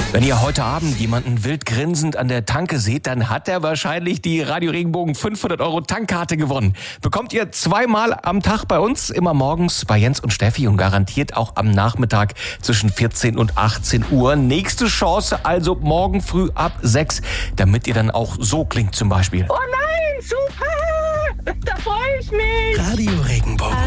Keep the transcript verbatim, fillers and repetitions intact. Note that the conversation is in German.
Wenn ihr heute Abend jemanden wild grinsend an der Tanke seht, dann hat er wahrscheinlich die Radio Regenbogen fünfhundert Euro Tankkarte gewonnen. Bekommt ihr zweimal am Tag bei uns, immer morgens bei Jens und Steffi und garantiert auch am Nachmittag zwischen vierzehn und achtzehn Uhr. Nächste Chance also morgen früh ab sechs, damit ihr dann auch so klingt zum Beispiel. Oh nein, super! Da freue ich mich! Radio Regenbogen.